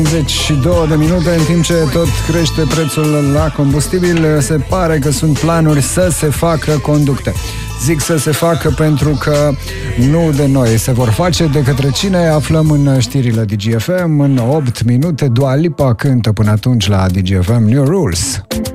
52 de minute, în timp ce tot crește prețul la combustibil, se pare că sunt planuri să se facă conducte. Zic să se facă pentru că nu de noi se vor face, de către cine aflăm în știrile DGFM. În 8 minute Dua Lipa cântă până atunci la DGFM New Rules.